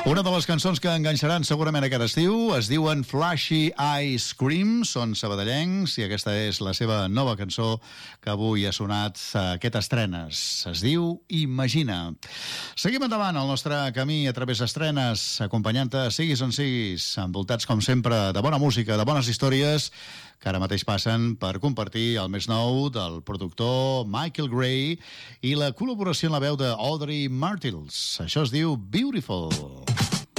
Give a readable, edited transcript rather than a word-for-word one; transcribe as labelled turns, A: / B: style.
A: Una de les cançons que enganxaran segurament aquest estiu es diuen Flashy Ice Cream, són sabadellencs i aquesta és la seva nova cançó que avui ha sonat aquest estrenes. Es diu Imagina. Seguim endavant el nostre camí a través d'estrenes, acompanyant-te siguis on siguis, envoltats com sempre de bona música, de bones històries que ara mateix passen per compartir el més nou del productor Michael Gray i la col·laboració en la veu d'Audrey Martels. Això es diu Beautiful.